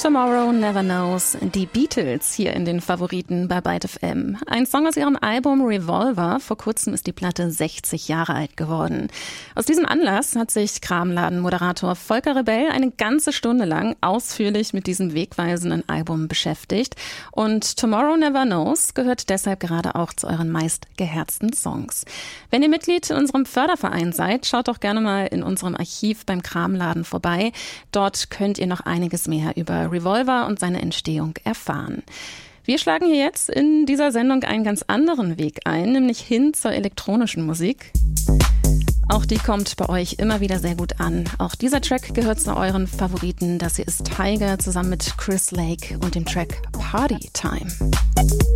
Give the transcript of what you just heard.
Tomorrow Never Knows, die Beatles hier in den Favoriten bei Byte FM. Ein Song aus ihrem Album Revolver. Vor kurzem ist die Platte 60 Jahre alt geworden. Aus diesem Anlass hat sich Kramladen-Moderator Volker Rebell eine ganze Stunde lang ausführlich mit diesem wegweisenden Album beschäftigt. Und Tomorrow Never Knows gehört deshalb gerade auch zu euren meistgeherzten Songs. Wenn ihr Mitglied in unserem Förderverein seid, schaut doch gerne mal in unserem Archiv beim Kramladen vorbei. Dort könnt ihr noch einiges mehr über Revolver und seine Entstehung erfahren. Wir schlagen hier jetzt in dieser Sendung einen ganz anderen Weg ein, nämlich hin zur elektronischen Musik. Auch die kommt bei euch immer wieder sehr gut an. Auch dieser Track gehört zu euren Favoriten. Das hier ist Tiger zusammen mit Chris Lake und dem Track Party Time.